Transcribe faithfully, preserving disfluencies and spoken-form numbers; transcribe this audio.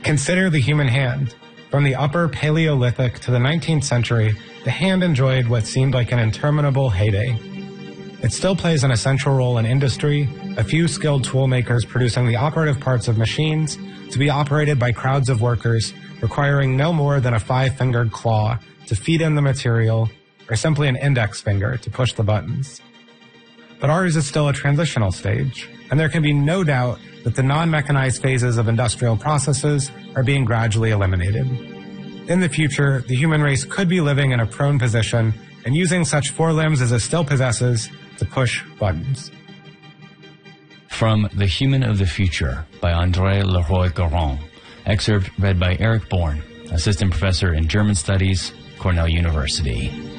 Consider the human hand. From the upper Paleolithic to the nineteenth century, the hand enjoyed what seemed like an interminable heyday. It still plays an essential role in industry, a few skilled tool makers producing the operative parts of machines to be operated by crowds of workers requiring no more than a five-fingered claw to feed in the material or simply an index finger to push the buttons. But ours is still a transitional stage, and there can be no doubt that the non-mechanized phases of industrial processes are being gradually eliminated. In the future, the human race could be living in a prone position and using such forelimbs as it still possesses to push buttons. From The Human of the Future by André Leroy-Goron, excerpt read by Eric Bourne, Assistant Professor in German Studies, Cornell University.